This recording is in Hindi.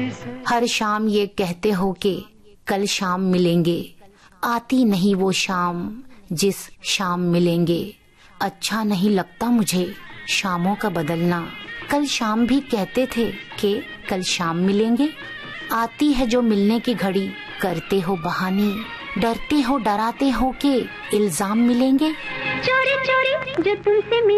हर शाम ये कहते हो कि कल शाम मिलेंगे, आती नहीं वो शाम जिस शाम मिलेंगे। अच्छा नहीं लगता मुझे शामों का बदलना, कल शाम भी कहते थे कि कल शाम मिलेंगे। आती है जो मिलने की घड़ी, करते हो बहाने, डरते हो डराते हो कि इल्जाम मिलेंगे। चोरी चोरी जो तुमसे